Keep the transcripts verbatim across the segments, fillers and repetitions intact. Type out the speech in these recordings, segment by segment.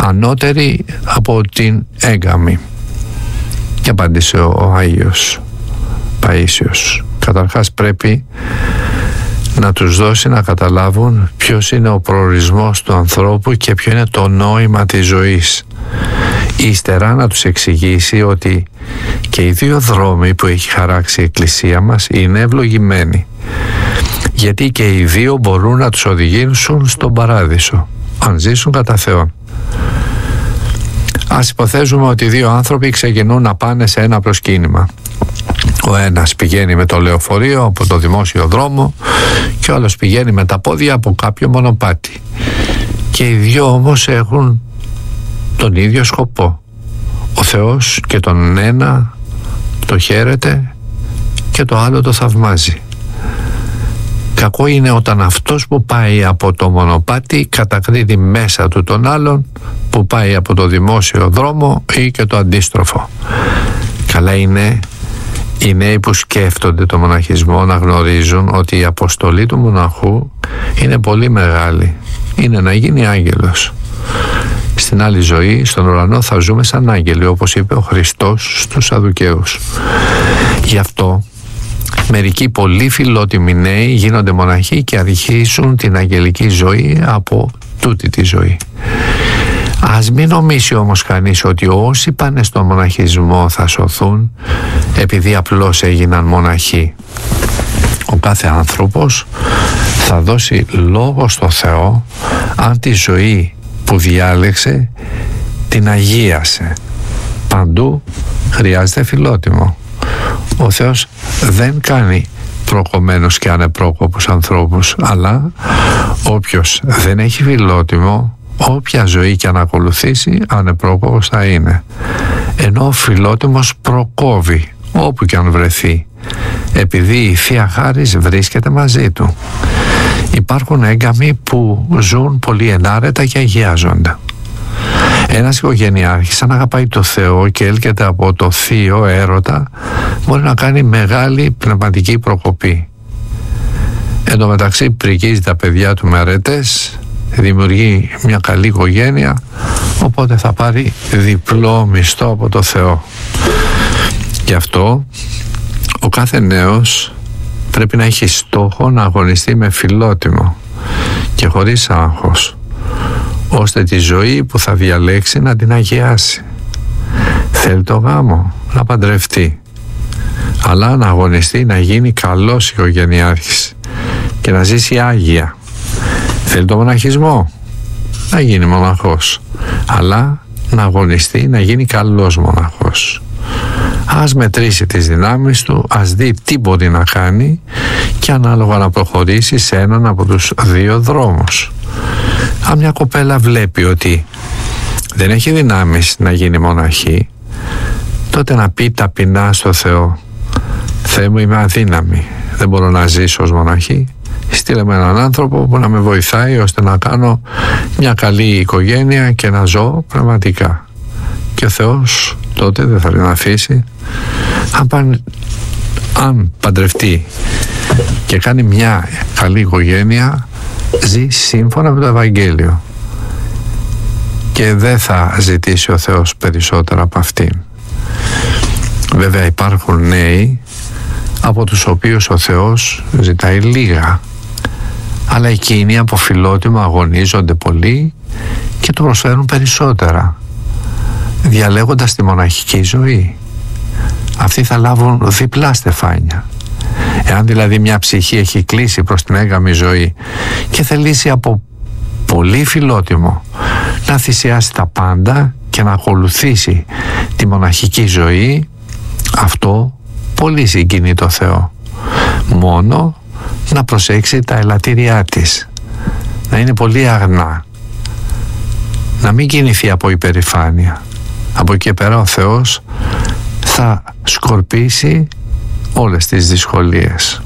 ανώτερη από την έγκαμη. Και απάντησε ο Άγιος Παΐσιος: καταρχάς πρέπει να τους δώσει να καταλάβουν ποιος είναι ο προορισμός του ανθρώπου και ποιο είναι το νόημα της ζωής. Ύστερα να τους εξηγήσει ότι και οι δύο δρόμοι που έχει χαράξει η Εκκλησία μας είναι ευλογημένοι, γιατί και οι δύο μπορούν να τους οδηγήσουν στον παράδεισο, αν ζήσουν κατά Θεόν. Ας υποθέσουμε ότι δύο άνθρωποι ξεκινούν να πάνε σε ένα προσκύνημα. Ο ένας πηγαίνει με το λεωφορείο από το δημόσιο δρόμο και ο άλλος πηγαίνει με τα πόδια από κάποιο μονοπάτι. Και οι δύο όμως έχουν τον ίδιο σκοπό. Ο Θεός και τον ένα το χαίρεται και το άλλο το θαυμάζει. Κακό είναι όταν αυτός που πάει από το μονοπάτι κατακρίνει μέσα του τον άλλον που πάει από το δημόσιο δρόμο ή και το αντίστροφο. Καλά είναι οι νέοι που σκέφτονται το μοναχισμό να γνωρίζουν ότι η αποστολή του μοναχού είναι πολύ μεγάλη. Είναι να γίνει άγγελος. Στην άλλη ζωή, στον ουρανό, θα ζούμε σαν άγγελοι, όπως είπε ο Χριστός στους Σαδουκαίους. Γι' αυτό μερικοί πολύ φιλότιμοι νέοι γίνονται μοναχοί και αρχίσουν την αγγελική ζωή από τούτη τη ζωή. Ας μην νομίσει όμως κανείς ότι όσοι πάνε στον μοναχισμό θα σωθούν επειδή απλώς έγιναν μοναχοί. Ο κάθε άνθρωπος θα δώσει λόγο στο Θεό αν τη ζωή που διάλεξε την αγίασε. Παντού χρειάζεται φιλότιμο. Ο Θεός δεν κάνει προκομμένους και ανεπρόκοπους ανθρώπους, αλλά όποιος δεν έχει φιλότιμο, όποια ζωή και αν ακολουθήσει, ανεπρόκοπος θα είναι. Ενώ ο φιλότιμος προκόβει όπου και αν βρεθεί, επειδή η Θεία Χάρις βρίσκεται μαζί του. Υπάρχουν έγκαμοι που ζουν πολύ ενάρετα και αγιάζονται. Ένας οικογενειάρχης, αν αγαπάει το Θεό και έλκεται από το θείο έρωτα, μπορεί να κάνει μεγάλη πνευματική προκοπή. Εν τω μεταξύ πρικίζει τα παιδιά του με αρετές, δημιουργεί μια καλή οικογένεια, οπότε θα πάρει διπλό μισθό από το Θεό. Γι' αυτό ο κάθε νέος πρέπει να έχει στόχο να αγωνιστεί με φιλότιμο και χωρίς άγχος, ώστε τη ζωή που θα διαλέξει να την αγιάσει. Θέλει το γάμο, να παντρευτεί, αλλά να αγωνιστεί να γίνει καλός οικογενειάρχης και να ζήσει άγια. Θέλει το μοναχισμό, να γίνει μοναχός, αλλά να αγωνιστεί να γίνει καλός μοναχός. Ας μετρήσει τις δυνάμεις του, ας δει τι μπορεί να κάνει και ανάλογα να προχωρήσει σε έναν από τους δύο δρόμους. Αν μια κοπέλα βλέπει ότι δεν έχει δυνάμεις να γίνει μοναχή, τότε να πει ταπεινά στο Θεό: Θεέ μου, είμαι αδύναμη, δεν μπορώ να ζήσω ως μοναχή, στείλε με έναν άνθρωπο που να με βοηθάει ώστε να κάνω μια καλή οικογένεια και να ζω πραγματικά. Και ο Θεός τότε δεν θα την αφήσει. Αν, παν, αν παντρευτεί και κάνει μια καλή οικογένεια, ζει σύμφωνα με το Ευαγγέλιο και δεν θα ζητήσει ο Θεός περισσότερα από αυτήν. Βέβαια υπάρχουν νέοι από τους οποίους ο Θεός ζητάει λίγα, αλλά εκείνοι από φιλότιμο αγωνίζονται πολύ και του προσφέρουν περισσότερα, διαλέγοντας τη μοναχική ζωή. Αυτοί θα λάβουν διπλά στεφάνια. Εάν δηλαδή μια ψυχή έχει κλείσει προς την έγκαμη ζωή και θελήσει από πολύ φιλότιμο να θυσιάσει τα πάντα και να ακολουθήσει τη μοναχική ζωή, αυτό πολύ συγκινεί το Θεό. Μόνο να προσέξει τα ελαττήριά της, να είναι πολύ αγνά, να μην κινηθεί από υπερηφάνεια. Από εκεί πέρα ο Θεός θα σκορπίσει όλες τις δυσκολίες.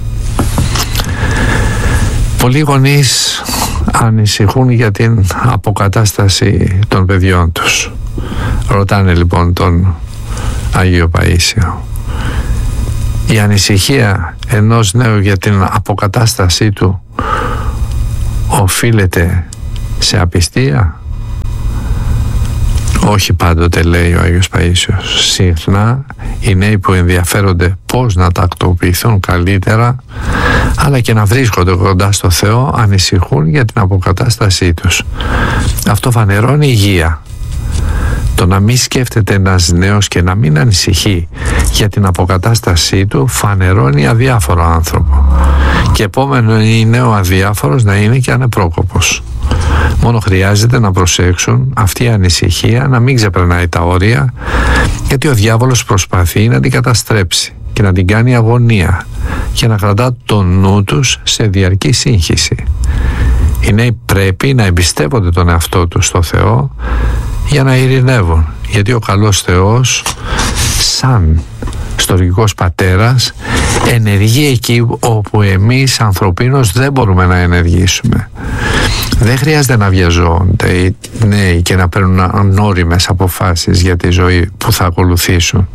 Πολλοί γονείς ανησυχούν για την αποκατάσταση των παιδιών τους. Ρωτάνε λοιπόν τον Άγιο Παΐσιο: η ανησυχία ενός νέου για την αποκατάστασή του οφείλεται σε απιστία? Όχι πάντοτε, λέει ο Άγιος Παΐσιος. Συχνά οι νέοι που ενδιαφέρονται πώς να τακτοποιηθούν καλύτερα, αλλά και να βρίσκονται κοντά στο Θεό, ανησυχούν για την αποκατάστασή τους. Αυτό φανερώνει υγεία. Το να μην σκέφτεται ένας νέος και να μην ανησυχεί για την αποκατάστασή του φανερώνει αδιάφορο άνθρωπο. Και επόμενο είναι ο αδιάφορος να είναι και ανεπρόκοπος. Μόνο χρειάζεται να προσέξουν αυτή η ανησυχία να μην ξεπερνάει τα όρια, γιατί ο διάβολος προσπαθεί να την καταστρέψει και να την κάνει αγωνία και να κρατά το νου τους σε διαρκή σύγχυση. Οι νέοι πρέπει να εμπιστεύονται τον εαυτό τους στο Θεό για να ειρηνεύουν, γιατί ο καλός Θεός, σαν στοργικός πατέρας, ενεργεί εκεί όπου εμείς ανθρωπίνως δεν μπορούμε να ενεργήσουμε. Δεν χρειάζεται να βιαζόνται οι νέοι και να παίρνουν ανώριμες αποφάσεις για τη ζωή που θα ακολουθήσουν.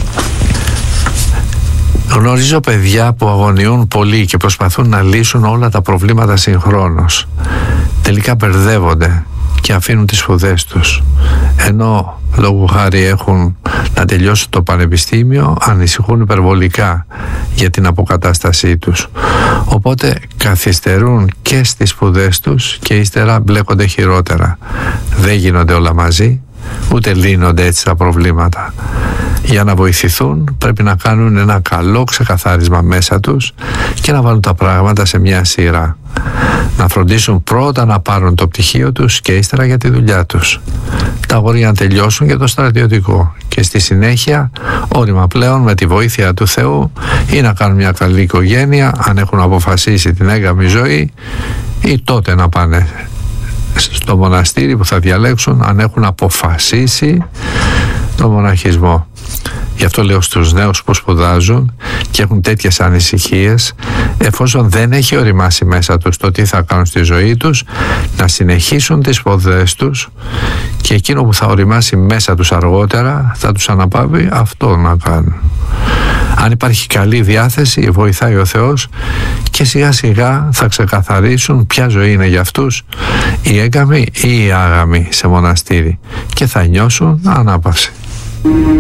Γνωρίζω παιδιά που αγωνιούν πολύ και προσπαθούν να λύσουν όλα τα προβλήματα συγχρόνως. Τελικά μπερδεύονται και αφήνουν τις σπουδές τους. Ενώ λόγου χάρη έχουν να τελειώσουν το πανεπιστήμιο, ανησυχούν υπερβολικά για την αποκατάστασή τους. Οπότε καθυστερούν και στις σπουδές τους και ύστερα μπλέκονται χειρότερα. Δεν γίνονται όλα μαζί, ούτε λύνονται έτσι τα προβλήματα. Για να βοηθηθούν πρέπει να κάνουν ένα καλό ξεκαθάρισμα μέσα τους και να βάλουν τα πράγματα σε μια σειρά. Να φροντίσουν πρώτα να πάρουν το πτυχίο τους και ύστερα για τη δουλειά τους. Τα αγόρια να τελειώσουν για το στρατιωτικό και στη συνέχεια όρημα πλέον με τη βοήθεια του Θεού ή να κάνουν μια καλή οικογένεια αν έχουν αποφασίσει την έγκαμη ζωή, ή τότε να πάνε στο μοναστήρι που θα διαλέξουν αν έχουν αποφασίσει τον μοναχισμό. Γι' αυτό λέω στους νέους που σπουδάζουν και έχουν τέτοιες ανησυχίες, εφόσον δεν έχει οριμάσει μέσα τους το τι θα κάνουν στη ζωή τους, να συνεχίσουν τις σπουδές τους και εκείνο που θα οριμάσει μέσα τους αργότερα θα τους αναπαύει αυτό να κάνουν. Αν υπάρχει καλή διάθεση, βοηθάει ο Θεός και σιγά σιγά θα ξεκαθαρίσουν ποια ζωή είναι για αυτούς, η έγκαμη ή η άγαμη σε μοναστήρι, και θα νιώσουν ανάπαυση.